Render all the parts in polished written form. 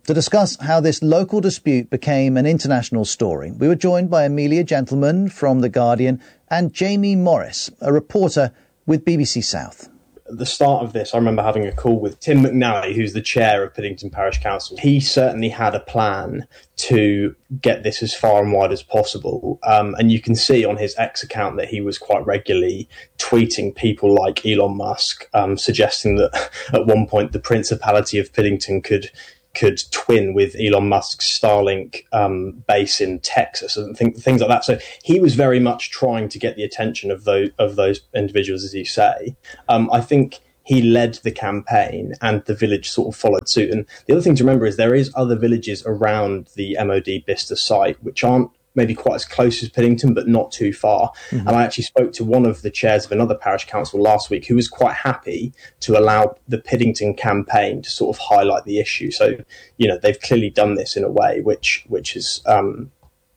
To discuss how this local dispute became an international story, we were joined by Amelia Gentleman from The Guardian and Jamie Morris, a reporter with BBC South. At the start of this, I remember having a call with Tim McNally, who's the chair of Piddington Parish Council. He certainly had a plan to get this as far and wide as possible. And you can see on his X account that he was quite regularly tweeting people like Elon Musk, suggesting that at one point the Principality of Piddington could twin with Elon Musk's Starlink base in Texas and things like that. So he was very much trying to get the attention of those individuals, as you say. I think he led the campaign and the village sort of followed suit. And the other thing to remember is there is other villages around the MOD Bicester site which aren't maybe quite as close as Piddington, but not too far. Mm-hmm. And I actually spoke to one of the chairs of another parish council last week who was quite happy to allow the Piddington campaign to sort of highlight the issue. So, they've clearly done this in a way which has, got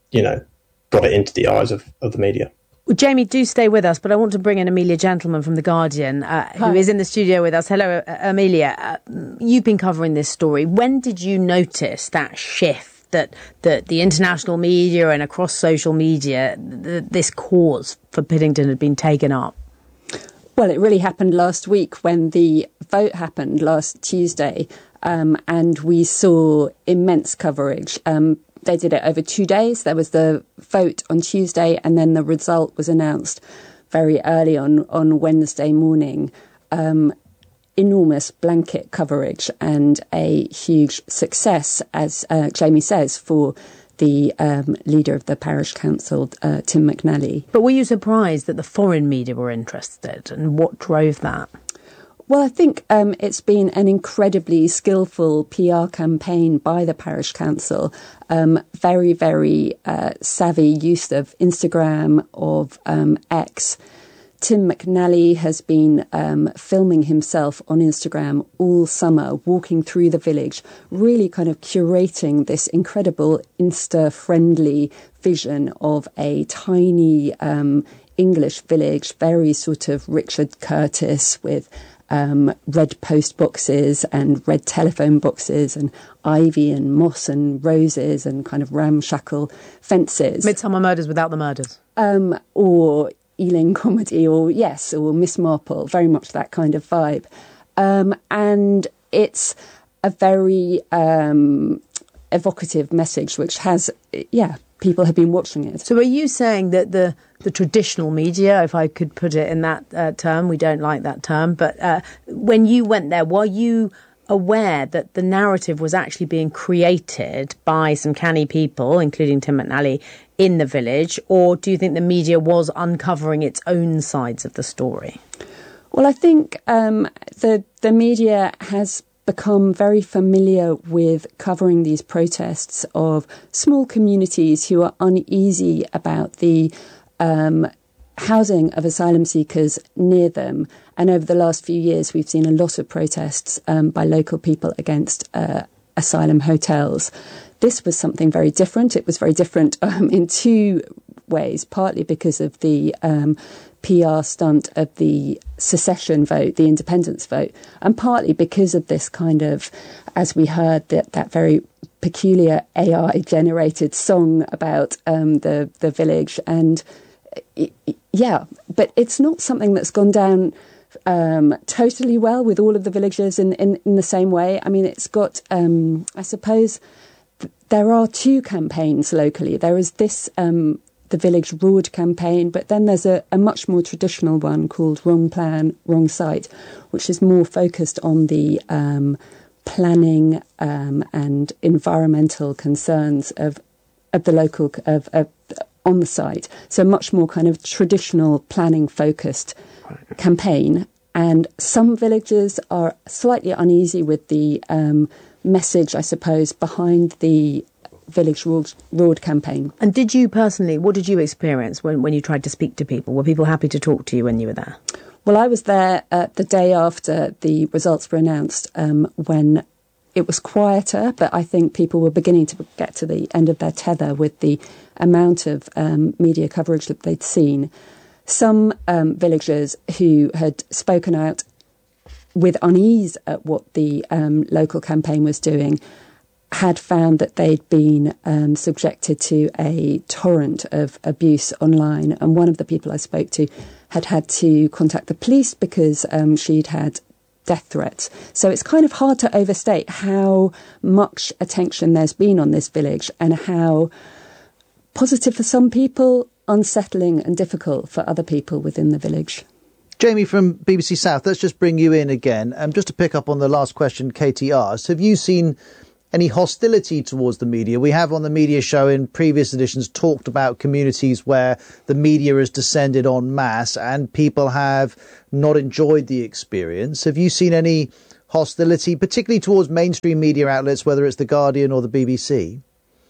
it into the eyes of the media. Well, Jamie, do stay with us, but I want to bring in Amelia Gentleman from The Guardian, who is in the studio with us. Hello, Amelia. You've been covering this story. When did you notice that shift? That the international media and across social media, this cause for Piddington had been taken up? Well, it really happened last week when the vote happened last Tuesday, and we saw immense coverage. They did it over 2 days. There was the vote on Tuesday, and then the result was announced very early on Wednesday morning. Enormous blanket coverage and a huge success, as Jamie says, for the leader of the parish council, Tim McNally. But were you surprised that the foreign media were interested, and what drove that? Well, I think it's been an incredibly skillful PR campaign by the parish council. Very, very savvy use of Instagram, of X. Tim McNally has been filming himself on Instagram all summer, walking through the village, really kind of curating this incredible Insta-friendly vision of a tiny English village, very sort of Richard Curtis with red post boxes and red telephone boxes and ivy and moss and roses and kind of ramshackle fences. Midsummer Murders without the murders. Or Ealing Comedy, or Miss Marple, very much that kind of vibe. And it's a very evocative message, which has, people have been watching it. So are you saying that the traditional media, if I could put it in that term, we don't like that term, but when you went there, were you aware that the narrative was actually being created by some canny people, including Tim McNally, in the village, or do you think the media was uncovering its own sides of the story? Well, I think the media has become very familiar with covering these protests of small communities who are uneasy about the housing of asylum seekers near them. And over the last few years, we've seen a lot of protests by local people against asylum hotels. This was something very different. It was very different in two ways, partly because of the PR stunt of the secession vote, the independence vote, and partly because of this kind of, as we heard, that very peculiar AI-generated song about the village. And but it's not something that's gone down totally well with all of the villagers in the same way. I mean, it's got, I suppose, there are two campaigns locally. There is this, the Village Road campaign, but then there's a much more traditional one called Wrong Plan, Wrong Site, which is more focused on the planning and environmental concerns of the local, on the site. So much more kind of traditional planning focused campaign. And some villagers are slightly uneasy with the message, I suppose, behind the Village Road campaign. And did you personally, what did you experience when you tried to speak to people? Were people happy to talk to you when you were there? Well, I was there the day after the results were announced, when it was quieter, but I think people were beginning to get to the end of their tether with the amount of media coverage that they'd seen. Some villagers who had spoken out with unease at what the local campaign was doing had found that they'd been subjected to a torrent of abuse online. And one of the people I spoke to had to contact the police because she'd had death threats. So it's kind of hard to overstate how much attention there's been on this village and how positive for some people, unsettling and difficult for other people within the village. Jamie from BBC South, let's just bring you in again. Just to pick up on the last question Katie asked, have you seen any hostility towards the media? We have on the media show in previous editions talked about communities where the media has descended en masse and people have not enjoyed the experience. Have you seen any hostility, particularly towards mainstream media outlets, whether it's The Guardian or the BBC?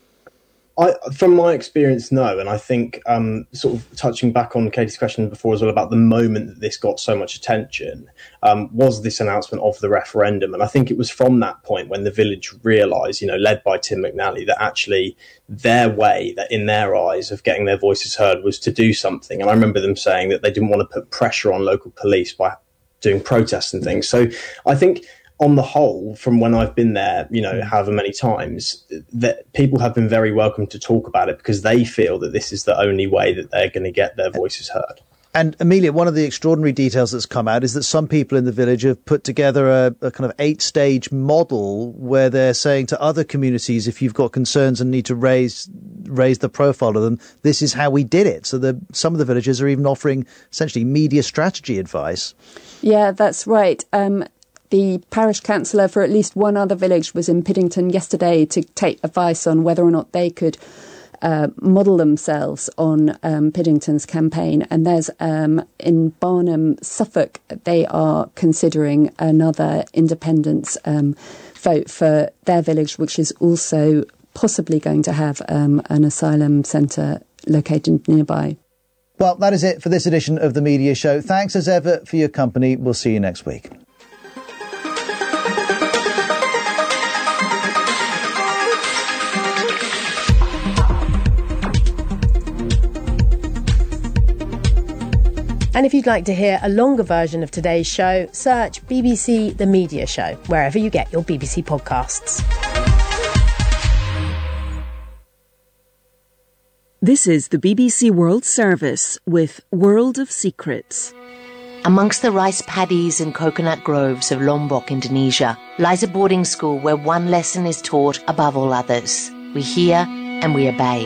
From my experience, no. And I think sort of touching back on Katie's question before as well about the moment that this got so much attention was this announcement of the referendum. And I think it was from that point when the village realised, led by Tim McNally, that actually their way, that in their eyes, of getting their voices heard was to do something. And I remember them saying that they didn't want to put pressure on local police by doing protests and things. So I think on the whole, from when I've been there, however many times, that people have been very welcome to talk about it because they feel that this is the only way that they're going to get their voices heard. And Amelia, one of the extraordinary details that's come out is that some people in the village have put together a kind of 8-stage model where they're saying to other communities, if you've got concerns and need to raise the profile of them, this is how we did it. So some of the villages are even offering essentially media strategy advice. Yeah, that's right. The parish councillor for at least one other village was in Piddington yesterday to take advice on whether or not they could model themselves on Piddington's campaign. And there's in Barnham, Suffolk, they are considering another independence vote for their village, which is also possibly going to have an asylum centre located nearby. Well, that is it for this edition of The Media Show. Thanks as ever for your company. We'll see you next week. And if you'd like to hear a longer version of today's show, search BBC The Media Show, wherever you get your BBC podcasts. This is the BBC World Service with World of Secrets. Amongst the rice paddies and coconut groves of Lombok, Indonesia, lies a boarding school where one lesson is taught above all others. We hear and we obey.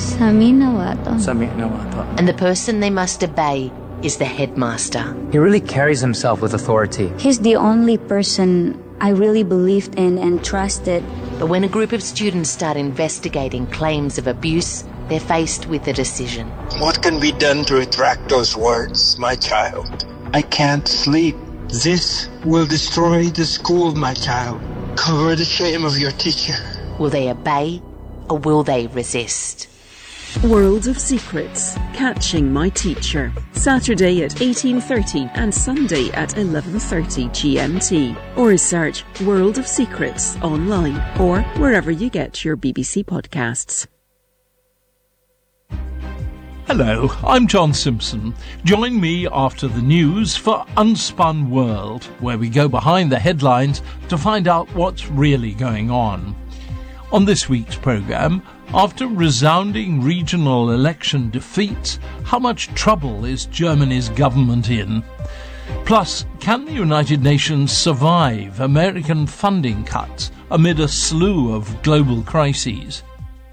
And the person they must obey is the headmaster. He really carries himself with authority. He's the only person I really believed in and trusted. But when a group of students start investigating claims of abuse, they're faced with a decision. What can be done to retract those words, my child? I can't sleep. This will destroy the school, my child. Cover the shame of your teacher. Will they obey or will they resist? World of Secrets, Catching My Teacher. Saturday at 18:30 and Sunday at 11:30 GMT. Or search World of Secrets online or wherever you get your BBC podcasts. Hello, I'm John Simpson. Join me after the news for Unspun World, where we go behind the headlines to find out what's really going on. On this week's programme, after resounding regional election defeats, how much trouble is Germany's government in? Plus, can the United Nations survive American funding cuts amid a slew of global crises?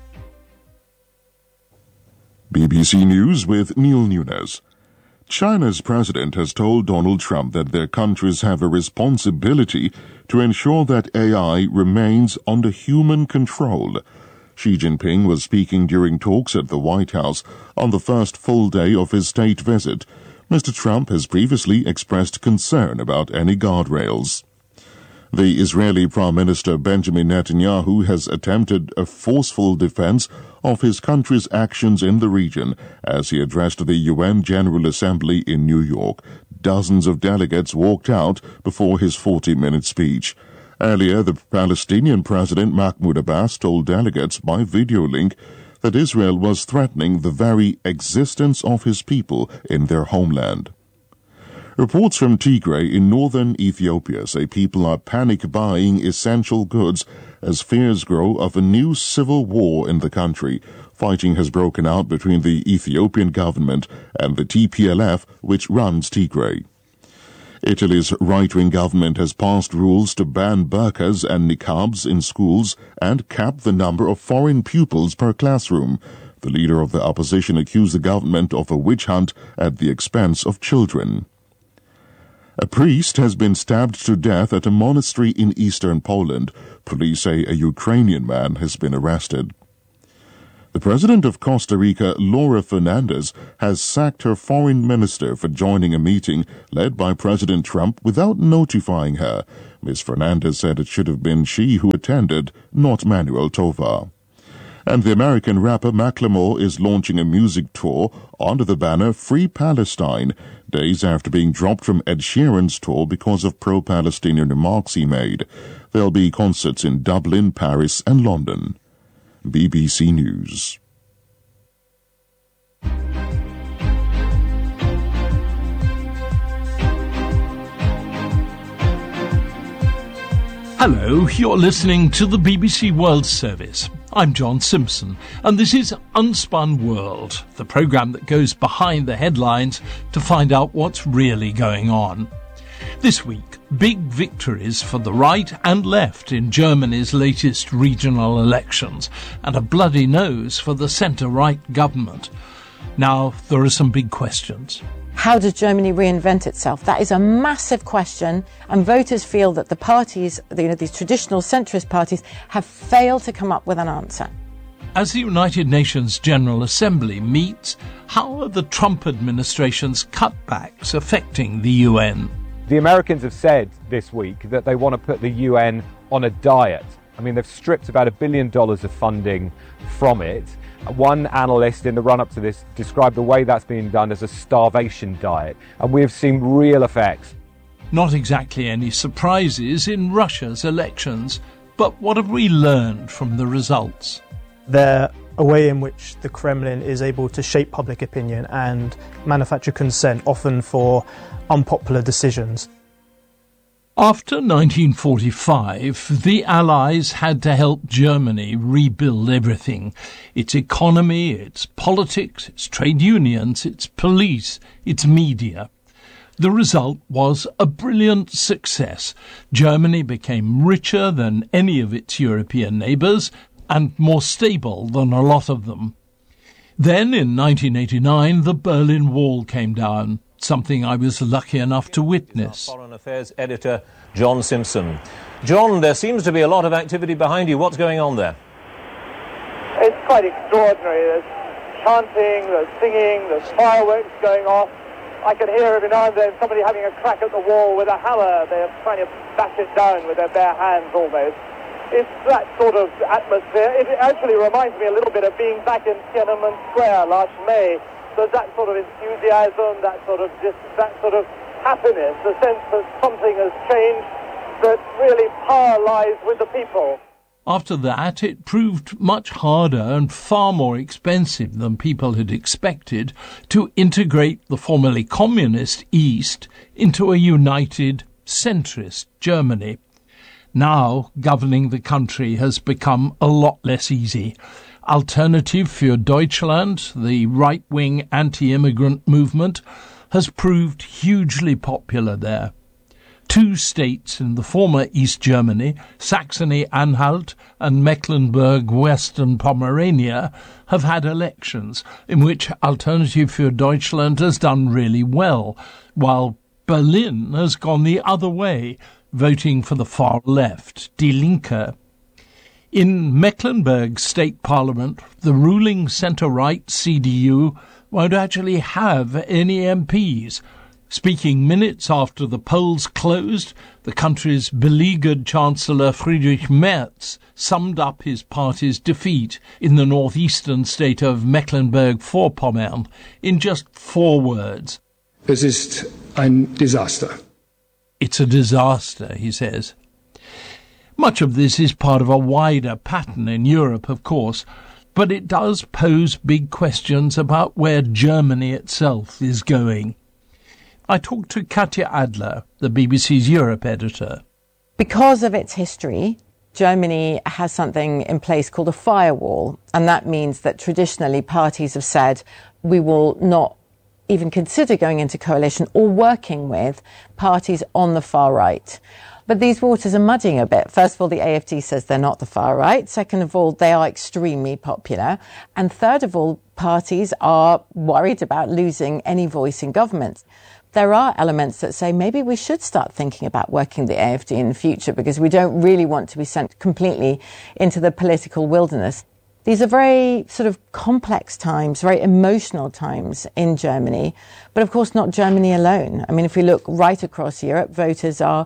BBC News with Neil Nunes. China's president has told Donald Trump that their countries have a responsibility to ensure that AI remains under human control. Xi Jinping was speaking during talks at the White House on the first full day of his state visit. Mr. Trump has previously expressed concern about any guardrails. The Israeli Prime Minister Benjamin Netanyahu has attempted a forceful defense of his country's actions in the region as he addressed the UN General Assembly in New York. Dozens of delegates walked out before his 40-minute speech. Earlier, the Palestinian President Mahmoud Abbas told delegates by video link that Israel was threatening the very existence of his people in their homeland. Reports from Tigray in northern Ethiopia say people are panic buying essential goods as fears grow of a new civil war in the country. Fighting has broken out between the Ethiopian government and the TPLF, which runs Tigray. Italy's right-wing government has passed rules to ban burqas and niqabs in schools and cap the number of foreign pupils per classroom. The leader of the opposition accused the government of a witch hunt at the expense of children. A priest has been stabbed to death at a monastery in eastern Poland. Police say a Ukrainian man has been arrested. The president of Costa Rica, Laura Fernandez, has sacked her foreign minister for joining a meeting led by President Trump without notifying her. Ms. Fernandez said it should have been she who attended, not Manuel Tovar. And the American rapper Macklemore is launching a music tour under the banner Free Palestine, days after being dropped from Ed Sheeran's tour because of pro-Palestinian remarks he made. There'll be concerts in Dublin, Paris and London. BBC News. Hello, you're listening to the BBC World Service. I'm John Simpson, and this is Unspun World, the programme that goes behind the headlines to find out what's really going on. This week, big victories for the right and left in Germany's latest regional elections, and a bloody nose for the centre-right government. Now, there are some big questions. How does Germany reinvent itself? That is a massive question, and voters feel that the parties, these traditional centrist parties, have failed to come up with an answer. As the United Nations General Assembly meets, how are the Trump administration's cutbacks affecting the UN? The Americans have said this week that they want to put the UN on a diet. I mean, they've stripped about $1 billion of funding from it. One analyst in the run-up to this described the way that's being done as a starvation diet, and we have seen real effects. Not exactly any surprises in Russia's elections, but what have we learned from the results? They're a way in which the Kremlin is able to shape public opinion and manufacture consent, often for unpopular decisions. After 1945, the Allies had to help Germany rebuild everything. Its economy, its politics, its trade unions, its police, its media. The result was a brilliant success. Germany became richer than any of its European neighbours and more stable than a lot of them. Then, in 1989, the Berlin Wall came down, something I was lucky enough to witness. Foreign Affairs Editor John Simpson. John, there seems to be a lot of activity behind you. What's going on there? It's quite extraordinary. There's chanting, there's singing, there's fireworks going off. I can hear every now and then somebody having a crack at the wall with a hammer. They're trying to bash it down with their bare hands almost. It's that sort of atmosphere. It actually reminds me a little bit of being back in Tiananmen Square last May. There's that sort of enthusiasm, that sort of happiness, the sense that something has changed, that really power lies with the people. After that, it proved much harder and far more expensive than people had expected to integrate the formerly communist East into a united, centrist Germany. Now, governing the country has become a lot less easy. Alternative für Deutschland, the right-wing anti-immigrant movement, has proved hugely popular there. 2 states in the former East Germany, Saxony-Anhalt and Mecklenburg-Western Pomerania, have had elections in which Alternative für Deutschland has done really well, while Berlin has gone the other way, voting for the far left, Die Linke. In Mecklenburg State Parliament, the ruling centre-right CDU won't actually have any MPs. Speaking minutes after the polls closed, the country's beleaguered Chancellor Friedrich Merz summed up his party's defeat in the northeastern state of Mecklenburg-Vorpommern in just 4 words. Es ist ein Desaster. It's a disaster, he says. Much of this is part of a wider pattern in Europe, of course, but it does pose big questions about where Germany itself is going. I talked to Katja Adler, the BBC's Europe editor. Because of its history, Germany has something in place called a firewall, and that means that traditionally parties have said we will not even consider going into coalition or working with parties on the far right. But these waters are muddying a bit. First of all, the AfD says they're not the far right. Second of all, they are extremely popular. And third of all, parties are worried about losing any voice in government. There are elements that say maybe we should start thinking about working the AfD in the future because we don't really want to be sent completely into the political wilderness. These are very sort of complex times, very emotional times in Germany, but of course not Germany alone. I mean, if we look right across Europe, voters are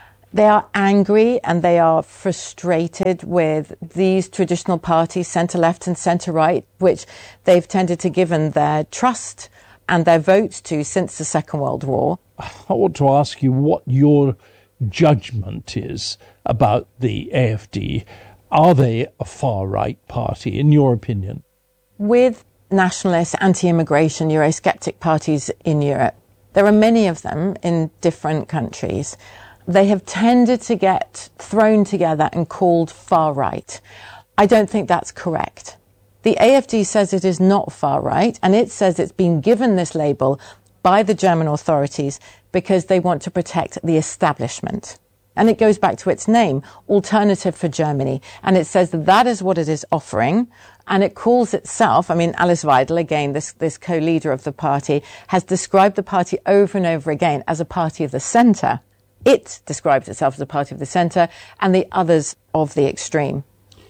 angry and they are frustrated with these traditional parties, centre-left and centre-right, which they've tended to give their trust and their votes to since the Second World War. I want to ask you what your judgment is about the AfD. Are they a far-right party, in your opinion? With nationalist, anti-immigration, Eurosceptic parties in Europe, there are many of them in different countries. They have tended to get thrown together and called far-right. I don't think that's correct. The AfD says it is not far-right, and it says it's been given this label by the German authorities because they want to protect the establishment. And it goes back to its name, Alternative for Germany. And it says that is what it is offering. And it calls itself, I mean, Alice Weidel, again, this co-leader of the party, has described the party over and over again as a party of the centre. It describes itself as a party of the centre and the others of the extreme.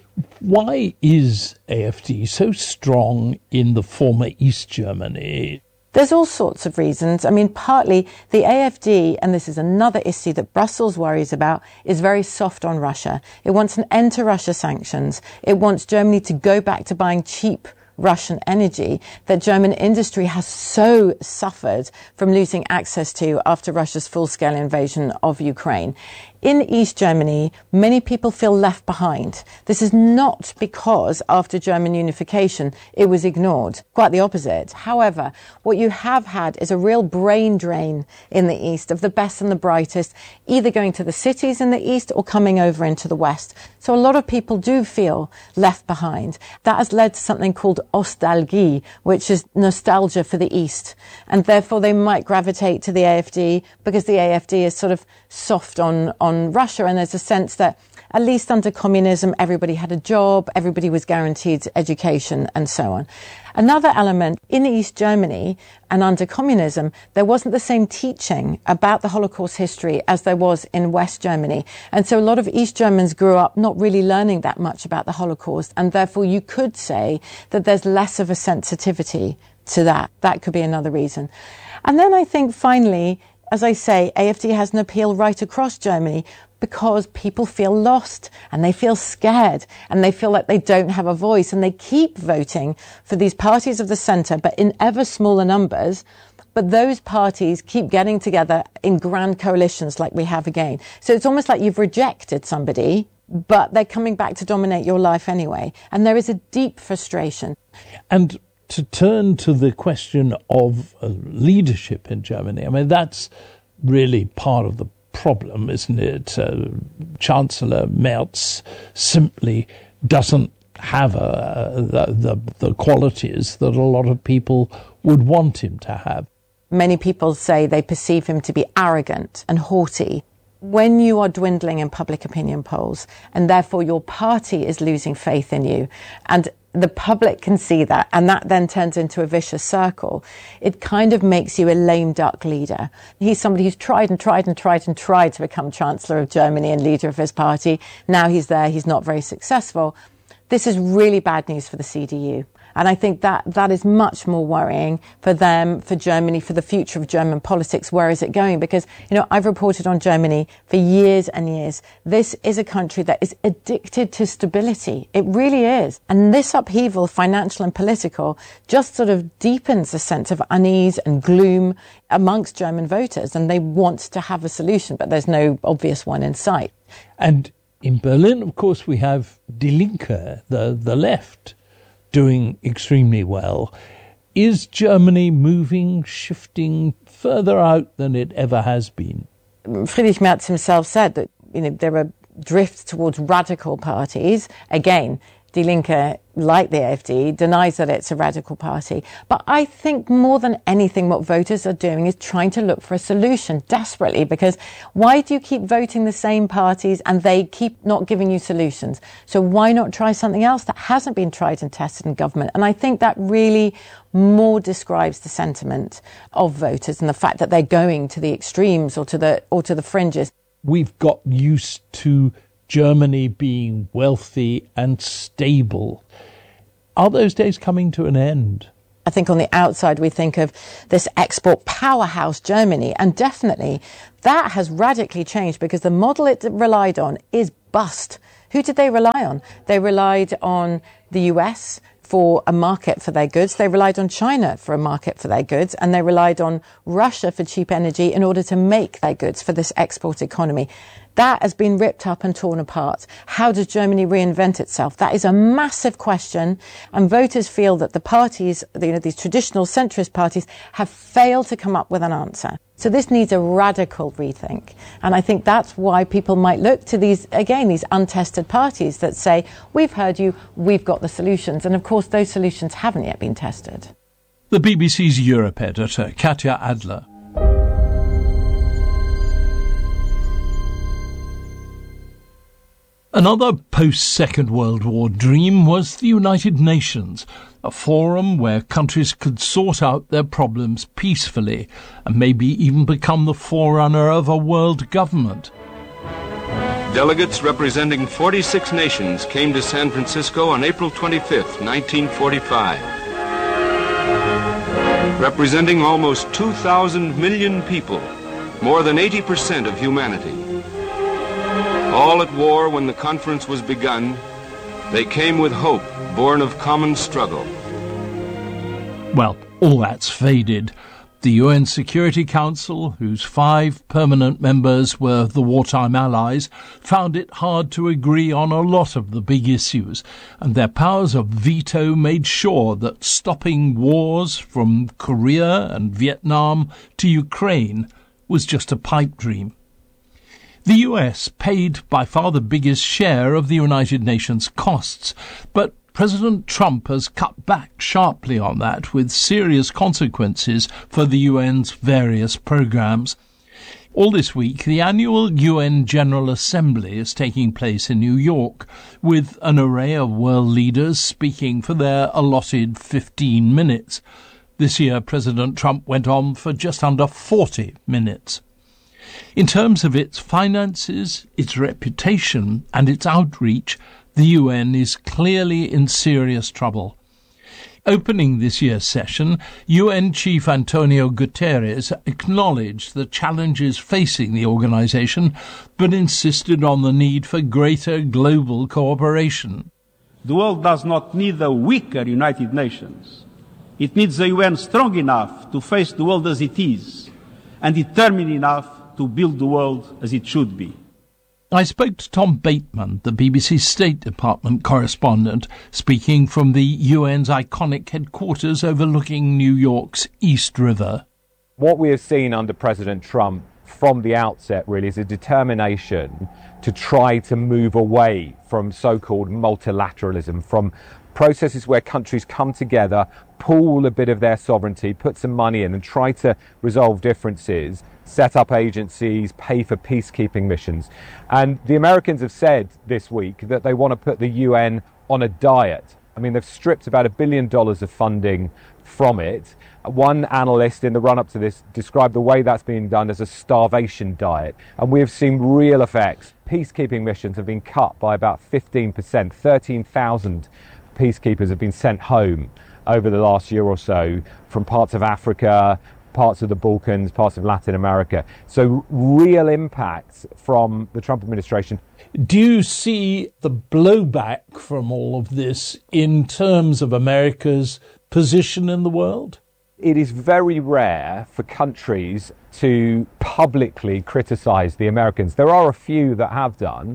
Why is AfD so strong in the former East Germany? There's all sorts of reasons. I mean, partly the AfD, and this is another issue that Brussels worries about, is very soft on Russia. It wants an end to Russia sanctions. It wants Germany to go back to buying cheap Russian energy that German industry has so suffered from losing access to after Russia's full-scale invasion of Ukraine. In East Germany, many people feel left behind. This is not because after German unification it was ignored. Quite the opposite. However, what you have had is a real brain drain in the East of the best and the brightest, either going to the cities in the East or coming over into the West. So a lot of people do feel left behind. That has led to something called Ostalgie, which is nostalgia for the East. And therefore they might gravitate to the AfD because the AfD is sort of soft on Russia, and there's a sense that at least under communism everybody had a job, everybody was guaranteed education and so on. Another element, in East Germany and under communism, there wasn't the same teaching about the Holocaust history as there was in West Germany. And so a lot of East Germans grew up not really learning that much about the Holocaust, and therefore you could say that there's less of a sensitivity to that. That could be another reason. And then I think finally, as I say, AfD has an appeal right across Germany because people feel lost and they feel scared and they feel like they don't have a voice, and they keep voting for these parties of the centre, but in ever smaller numbers. But those parties keep getting together in grand coalitions like we have again. So it's almost like you've rejected somebody, but they're coming back to dominate your life anyway. And there is a deep frustration. And to turn to the question of leadership in Germany, I mean, that's really part of the problem, isn't it? Chancellor Merz simply doesn't have the qualities that a lot of people would want him to have. Many people say they perceive him to be arrogant and haughty. When you are dwindling in public opinion polls, and therefore your party is losing faith in you, and the public can see that, and that then turns into a vicious circle, it kind of makes you a lame duck leader. He's somebody who's tried to become Chancellor of Germany and leader of his party. Now he's there, he's not very successful. This is really bad news for the CDU. And I think that is much more worrying for them, for Germany, for the future of German politics. Where is it going? Because, I've reported on Germany for years and years. This is a country that is addicted to stability. It really is. And this upheaval, financial and political, just sort of deepens a sense of unease and gloom amongst German voters. And they want to have a solution, but there's no obvious one in sight. And in Berlin, of course, we have Die Linke, the left, doing extremely well. Is Germany moving, shifting further out than it ever has been. Friedrich Merz himself said that there are drifts towards radical parties. Again, Die Linke, like the AfD, denies that it's a radical party. But I think more than anything, what voters are doing is trying to look for a solution desperately, because why do you keep voting the same parties and they keep not giving you solutions? So why not try something else that hasn't been tried and tested in government? And I think that really more describes the sentiment of voters and the fact that they're going to the extremes or to the fringes. We've got used to Germany being wealthy and stable. Are those days coming to an end? I think on the outside we think of this export powerhouse Germany, and definitely that has radically changed because the model it relied on is bust. Who did they rely on? They relied on the US for a market for their goods. They relied on China for a market for their goods, and they relied on Russia for cheap energy in order to make their goods for this export economy. That has been ripped up and torn apart. How does Germany reinvent itself? That is a massive question, and voters feel that the parties, these traditional centrist parties, have failed to come up with an answer. So this needs a radical rethink. And I think that's why people might look to these untested parties that say, we've heard you, we've got the solutions. And of course, those solutions haven't yet been tested. The BBC's Europe editor, Katya Adler. Another post-Second World War dream was the United Nations, a forum where countries could sort out their problems peacefully and maybe even become the forerunner of a world government. Delegates representing 46 nations came to San Francisco on April 25th, 1945. Representing almost 2,000 million people, more than 80% of humanity. All at war when the conference was begun, they came with hope, born of common struggle. Well, all that's faded. The UN Security Council, whose 5 permanent members were the wartime allies, found it hard to agree on a lot of the big issues, and their powers of veto made sure that stopping wars from Korea and Vietnam to Ukraine was just a pipe dream. The US paid by far the biggest share of the United Nations costs, but President Trump has cut back sharply on that, with serious consequences for the UN's various programs. All this week, the annual UN General Assembly is taking place in New York, with an array of world leaders speaking for their allotted 15 minutes. This year, President Trump went on for just under 40 minutes. In terms of its finances, its reputation and its outreach, the UN is clearly in serious trouble. Opening this year's session, UN Chief Antonio Guterres acknowledged the challenges facing the organisation, but insisted on the need for greater global cooperation. The world does not need a weaker United Nations. It needs a UN strong enough to face the world as it is, and determined enough to build the world as it should be. I spoke to Tom Bateman, the BBC State Department correspondent, speaking from the UN's iconic headquarters overlooking New York's East River. What we have seen under President Trump from the outset really is a determination to try to move away from so-called multilateralism, from processes where countries come together, pool a bit of their sovereignty, put some money in and try to resolve differences, set up agencies, pay for peacekeeping missions. And the Americans have said this week that they want to put the UN on a diet. I mean, they've stripped about $1 billion of funding from it. One analyst in the run-up to this described the way that's being done as a starvation diet. And we have seen real effects. Peacekeeping missions have been cut by about 15%. 13,000 peacekeepers have been sent home over the last year or so from parts of Africa, parts of the Balkans, parts of Latin America. So real impacts from the Trump administration. Do you see the blowback from all of this in terms of America's position in the world? It is very rare for countries to publicly criticize the Americans. There are a few that have done,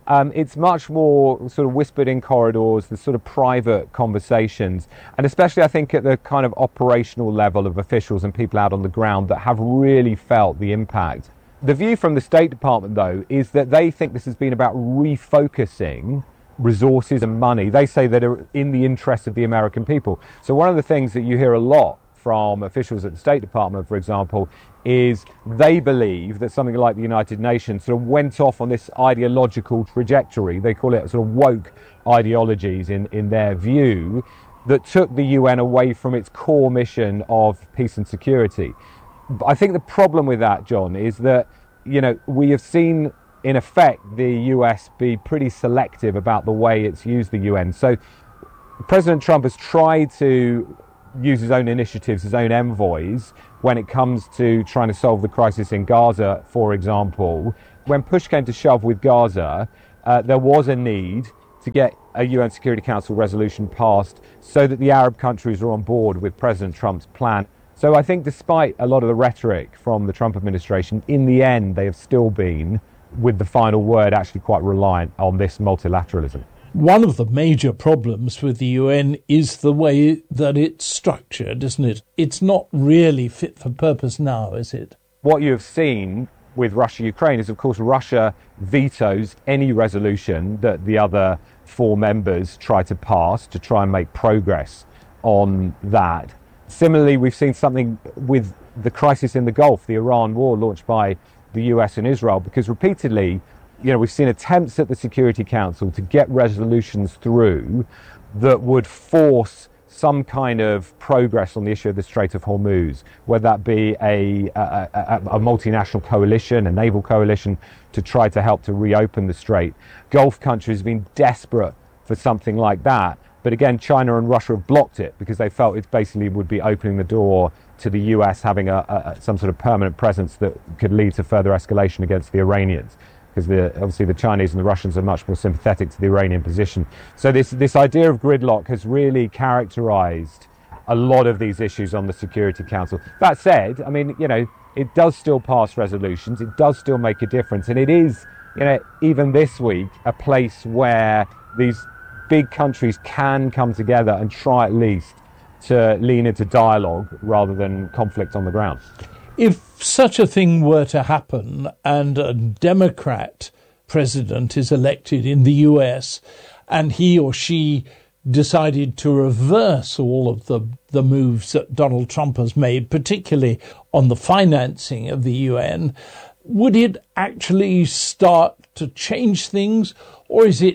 It's much more sort of whispered in corridors, the sort of private conversations, and especially I think at the kind of operational level of officials and people out on the ground that have really felt the impact. The view from the State Department, though, is that they think this has been about refocusing resources and money. They say that are in the interest of the American people. So one of the things that you hear a lot from officials at the State Department, for example, is they believe that something like the United Nations sort of went off on this ideological trajectory. They call it sort of woke ideologies in their view, that took the UN away from its core mission of peace and security. But I think the problem with that, John, is that, you know, we have seen in effect the US be pretty selective about the way it's used the UN. So President Trump has tried to use his own initiatives, his own envoys, when it comes to trying to solve the crisis in Gaza, for example. When push came to shove with Gaza, there was a need to get a UN Security Council resolution passed so that the Arab countries were on board with President Trump's plan. So I think despite a lot of the rhetoric from the Trump administration, in the end they have still been, with the final word, actually quite reliant on this multilateralism. One of the major problems with the UN is the way that it's structured, isn't it? It's not really fit for purpose now, is it? What you have seen with Russia-Ukraine is, of course, Russia vetoes any resolution that the other four members try to pass to try and make progress on that. Similarly, we've seen something with the crisis in the Gulf, the Iran war launched by the US and Israel, because repeatedly, you know, we've seen attempts at the Security Council to get resolutions through that would force some kind of progress on the issue of the Strait of Hormuz, whether that be a multinational coalition, a naval coalition, to try to help to reopen the strait. Gulf countries have been desperate for something like that. But again, China and Russia have blocked it because they felt it basically would be opening the door to the US having some sort of permanent presence that could lead to further escalation against the Iranians. Because obviously the Chinese and the Russians are much more sympathetic to the Iranian position. So this idea of gridlock has really characterized a lot of these issues on the Security Council. That said, I mean, you know, it does still pass resolutions, it does still make a difference, and it is, you know, even this week, a place where these big countries can come together and try at least to lean into dialogue rather than conflict on the ground. If such a thing were to happen and a Democrat president is elected in the US and he or she decided to reverse all of the moves that Donald Trump has made, particularly on the financing of the UN, would it actually start to change things, or has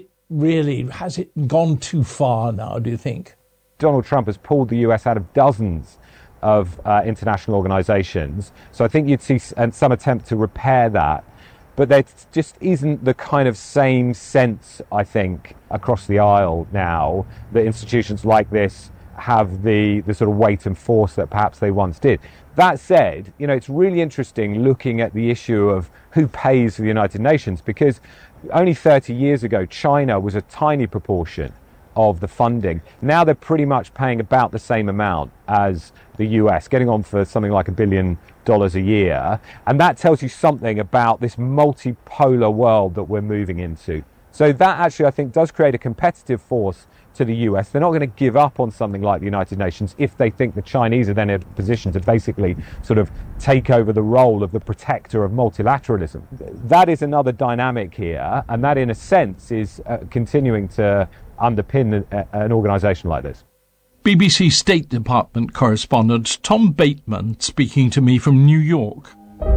it gone too far now, do you think? Donald Trump has pulled the US out of dozens of international organizations. So I think you'd see some attempt to repair that. But there just isn't the kind of same sense, I think, across the aisle now that institutions like this have the sort of weight and force that perhaps they once did. That said, you know, it's really interesting looking at the issue of who pays for the United Nations, because only 30 years ago, China was a tiny proportion of the funding. Now they're pretty much paying about the same amount as the US, getting on for something like $1 billion a year. And that tells you something about this multipolar world that we're moving into. So that actually, I think, does create a competitive force to the US. They're not going to give up on something like the United Nations if they think the Chinese are then in a position to basically sort of take over the role of the protector of multilateralism. That is another dynamic here, and that in a sense is continuing to underpin an organisation like this. BBC State Department correspondent Tom Bateman speaking to me from New York.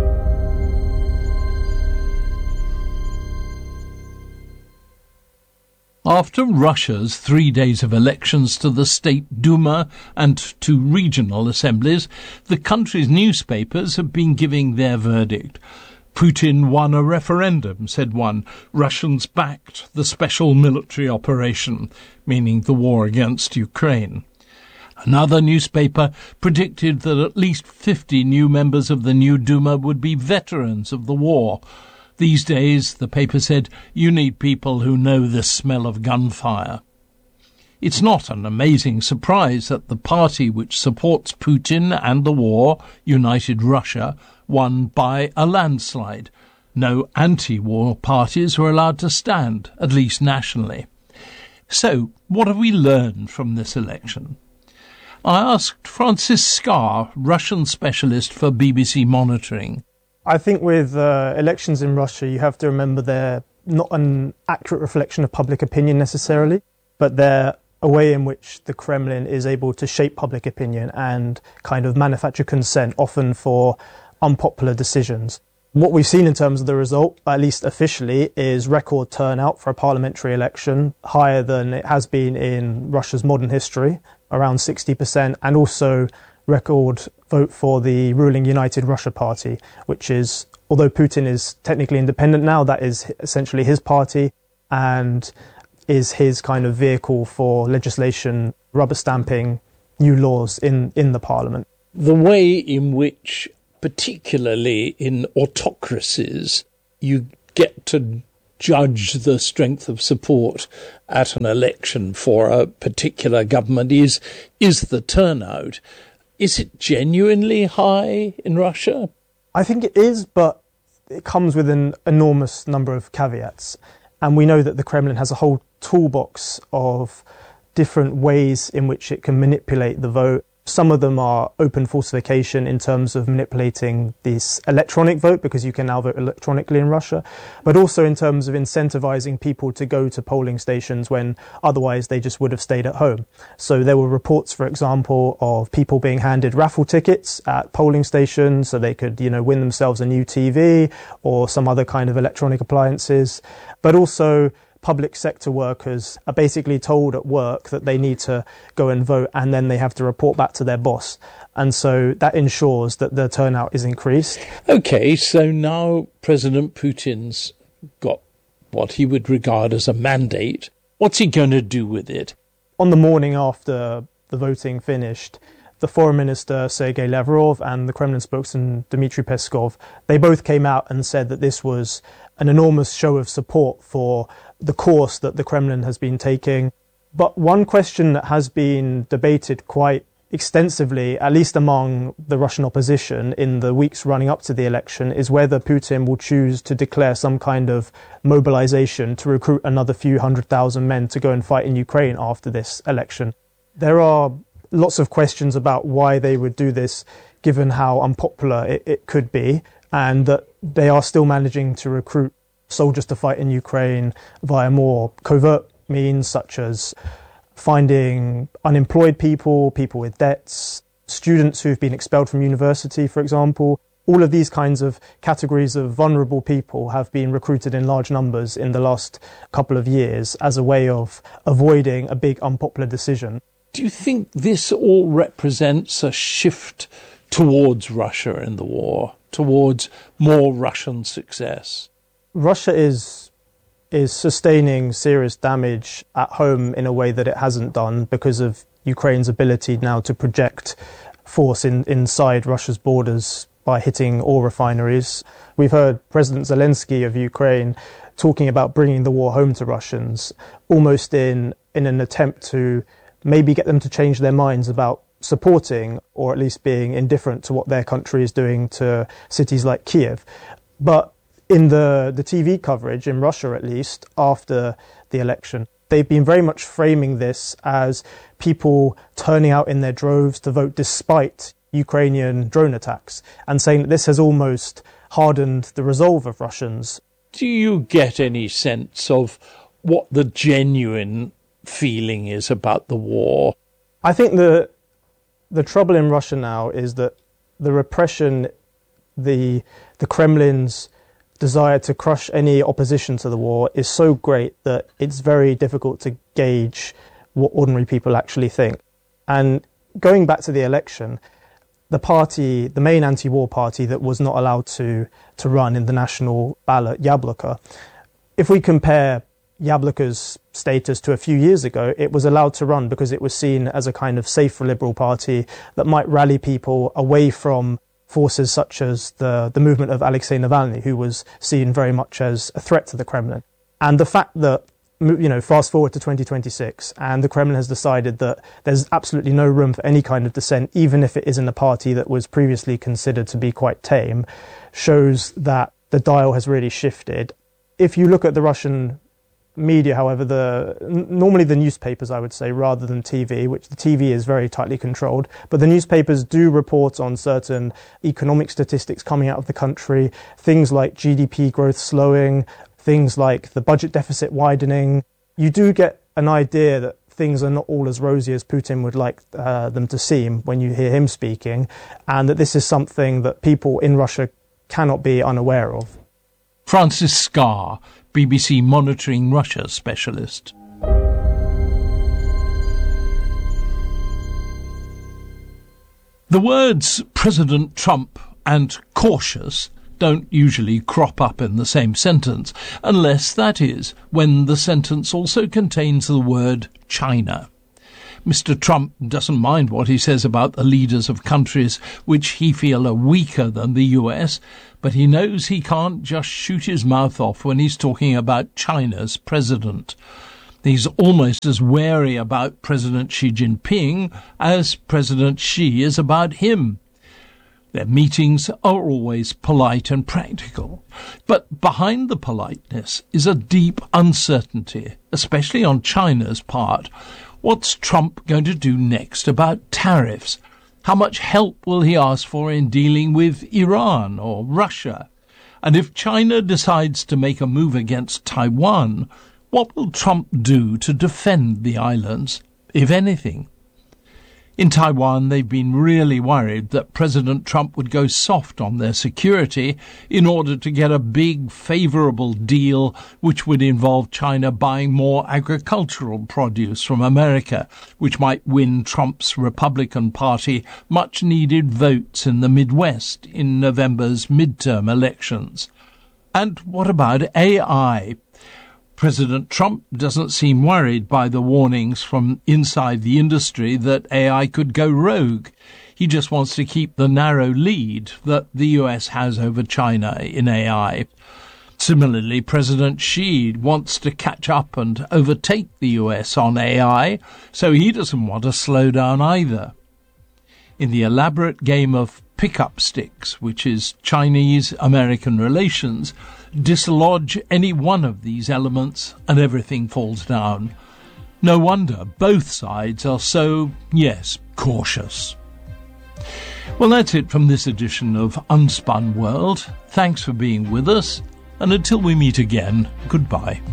After Russia's 3 days of elections to the State Duma and to regional assemblies, the country's newspapers have been giving their verdict. Putin won a referendum, said one. Russians backed the special military operation, meaning the war against Ukraine. Another newspaper predicted that at least 50 new members of the new Duma would be veterans of the war. These days, the paper said, you need people who know the smell of gunfire. It's not an amazing surprise that the party which supports Putin and the war, United Russia, won by a landslide. No anti-war parties were allowed to stand, at least nationally. So, what have we learned from this election? I asked Francis Scar, Russian specialist for BBC Monitoring. I think with elections in Russia, you have to remember they're not an accurate reflection of public opinion necessarily, but they're a way in which the Kremlin is able to shape public opinion and kind of manufacture consent, often for unpopular decisions. What we've seen in terms of the result, at least officially, is record turnout for a parliamentary election, higher than it has been in Russia's modern history, around 60%, and also record vote for the ruling United Russia Party, which is, although Putin is technically independent now, that is essentially his party and is his kind of vehicle for legislation, rubber stamping new laws in the parliament. The way in which, particularly in autocracies, you get to judge the strength of support at an election for a particular government is the turnout. Is it genuinely high in Russia? I think it is, but it comes with an enormous number of caveats. And we know that the Kremlin has a whole toolbox of different ways in which it can manipulate the vote. Some of them are open falsification in terms of manipulating this electronic vote, because you can now vote electronically in Russia, but also in terms of incentivizing people to go to polling stations when otherwise they just would have stayed at home. So there were reports, for example, of people being handed raffle tickets at polling stations so they could, win themselves a new TV or some other kind of electronic appliances, but also public sector workers are basically told at work that they need to go and vote, and then they have to report back to their boss. And so that ensures that the turnout is increased. OK, so now President Putin's got what he would regard as a mandate. What's he going to do with it? On the morning after the voting finished, the Foreign Minister Sergei Lavrov and the Kremlin spokesman Dmitry Peskov, they both came out and said that this was an enormous show of support for the course that the Kremlin has been taking. But one question that has been debated quite extensively, at least among the Russian opposition in the weeks running up to the election, is whether Putin will choose to declare some kind of mobilization to recruit another few 100,000 men to go and fight in Ukraine after this election. There are lots of questions about why they would do this, given how unpopular it could be, and that they are still managing to recruit soldiers to fight in Ukraine via more covert means, such as finding unemployed people with debts, students who've been expelled from university, for example. All of these kinds of categories of vulnerable people have been recruited in large numbers in the last couple of years as a way of avoiding a big unpopular decision. Do you think this all represents a shift towards Russia in the war, towards more Russian success? Russia is sustaining serious damage at home in a way that it hasn't done because of Ukraine's ability now to project force inside Russia's borders by hitting oil refineries. We've heard President Zelensky of Ukraine talking about bringing the war home to Russians, almost in an attempt to maybe get them to change their minds about supporting or at least being indifferent to what their country is doing to cities like Kiev. But in the TV coverage, in Russia at least, after the election, they've been very much framing this as people turning out in their droves to vote despite Ukrainian drone attacks, and saying that this has almost hardened the resolve of Russians. Do you get any sense of what the genuine feeling is about the war? I think the trouble in Russia now is that the repression, the Kremlin's desire to crush any opposition to the war is so great that it's very difficult to gauge what ordinary people actually think. And going back to the election, the main anti-war party that was not allowed to run in the national ballot, Yabloko, if we compare Yabloko's status to a few years ago, it was allowed to run because it was seen as a kind of safe liberal party that might rally people away from forces such as the movement of Alexei Navalny, who was seen very much as a threat to the Kremlin. And the fact that, fast forward to 2026, and the Kremlin has decided that there's absolutely no room for any kind of dissent, even if it is in a party that was previously considered to be quite tame, shows that the dial has really shifted. If you look at the Russian media, however, normally the newspapers, I would say, rather than TV, which the TV is very tightly controlled, but the newspapers do report on certain economic statistics coming out of the country, things like GDP growth slowing, things like the budget deficit widening. You do get an idea that things are not all as rosy as Putin would like them to seem when you hear him speaking, and that this is something that people in Russia cannot be unaware of. Francis Scarr, BBC Monitoring Russia specialist. The words President Trump and cautious don't usually crop up in the same sentence, unless, that is, when the sentence also contains the word China. Mr. Trump doesn't mind what he says about the leaders of countries which he feels are weaker than the US, but he knows he can't just shoot his mouth off when he's talking about China's president. He's almost as wary about President Xi Jinping as President Xi is about him. Their meetings are always polite and practical, but behind the politeness is a deep uncertainty, especially on China's part. What's Trump going to do next about tariffs? How much help will he ask for in dealing with Iran or Russia? And if China decides to make a move against Taiwan, what will Trump do to defend the islands, if anything? In Taiwan, they've been really worried that President Trump would go soft on their security in order to get a big, favourable deal which would involve China buying more agricultural produce from America, which might win Trump's Republican Party much-needed votes in the Midwest in November's midterm elections. And what about AI? President Trump doesn't seem worried by the warnings from inside the industry that AI could go rogue. He just wants to keep the narrow lead that the US has over China in AI. Similarly, President Xi wants to catch up and overtake the US on AI, so he doesn't want to slow down either. In the elaborate game of pick-up sticks, which is Chinese-American relations, dislodge any one of these elements and everything falls down. No wonder both sides are so, yes, cautious. Well, that's it from this edition of Unspun World. Thanks for being with us, and until we meet again, goodbye.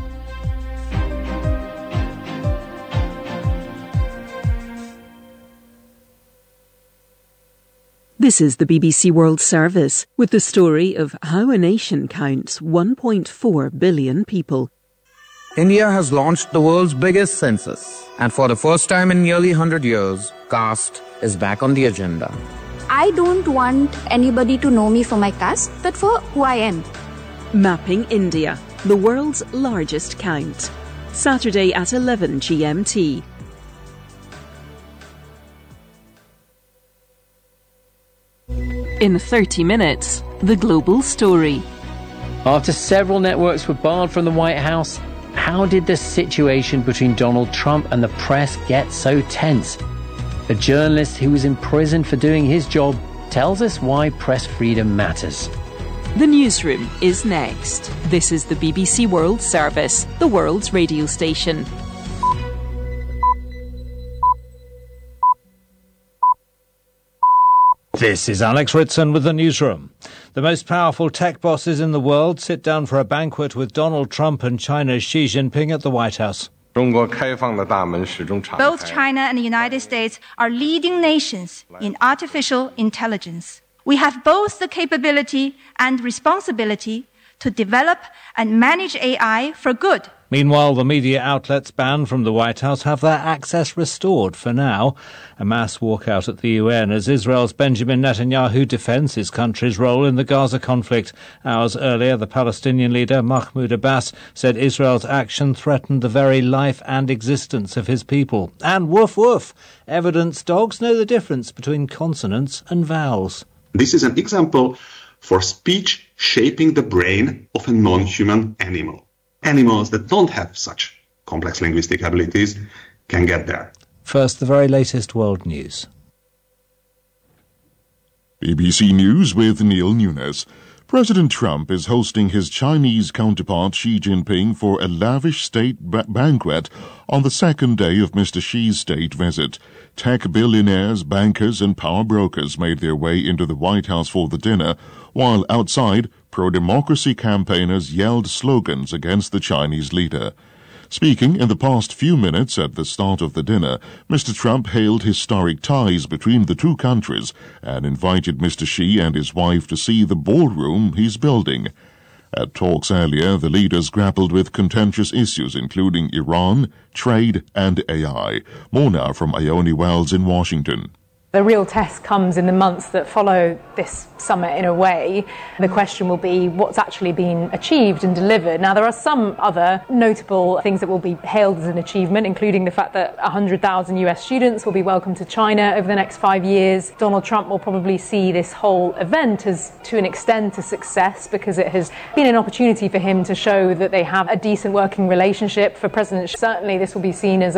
This is the BBC World Service with the story of how a nation counts 1.4 billion people. India has launched the world's biggest census, and for the first time in nearly 100 years, caste is back on the agenda. I don't want anybody to know me for my caste, but for who I am. Mapping India, the world's largest count. Saturday at 11 GMT. In 30 minutes, the global story. After several networks were barred from the White House, how did the situation between Donald Trump and the press get so tense? A journalist who was imprisoned for doing his job tells us why press freedom matters. The newsroom is next. This is the BBC World Service, the world's radio station. This is Alex Ritson with the newsroom. The most powerful tech bosses in the world sit down for a banquet with Donald Trump and China's Xi Jinping at the White House. Both China and the United States are leading nations in artificial intelligence. We have both the capability and responsibility to develop and manage AI for good. Meanwhile, the media outlets banned from the White House have their access restored for now. A mass walkout at the UN as Israel's Benjamin Netanyahu defends his country's role in the Gaza conflict. Hours earlier, the Palestinian leader Mahmoud Abbas said Israel's action threatened the very life and existence of his people. And woof woof, evidence dogs know the difference between consonants and vowels. This is an example for speech shaping the brain of a non-human animal. Animals that don't have such complex linguistic abilities can get there. First, the very latest world news. BBC News with Neil Nunes. President Trump is hosting his Chinese counterpart Xi Jinping for a lavish state banquet on the second day of Mr. Xi's state visit. Tech billionaires, bankers, and power brokers made their way into the White House for the dinner, while outside, pro-democracy campaigners yelled slogans against the Chinese leader. Speaking in the past few minutes at the start of the dinner, Mr. Trump hailed historic ties between the two countries and invited Mr. Xi and his wife to see the ballroom he's building. At talks earlier, the leaders grappled with contentious issues including Iran, trade, and AI. More now from Ione Wells in Washington. The real test comes in the months that follow this summit in a way. The question will be what's actually been achieved and delivered. Now, there are some other notable things that will be hailed as an achievement, including the fact that 100,000 US students will be welcomed to China over the next 5 years. Donald Trump will probably see this whole event as, to an extent, a success because it has been an opportunity for him to show that they have a decent working relationship. For President Xi, certainly this will be seen as